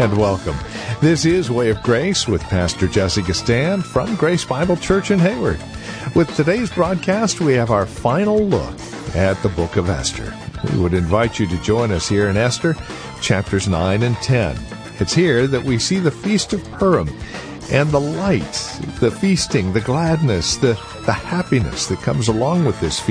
and welcome. This is Way of Grace with Pastor Jesse Gastan from Grace Bible Church in Hayward. With today's broadcast, we have our final look at the book of Esther. We would invite you to join us here in Esther, chapters 9 and 10. It's here that we see the Feast of Purim and the light, the feasting, the gladness, the happiness that comes along with this feast.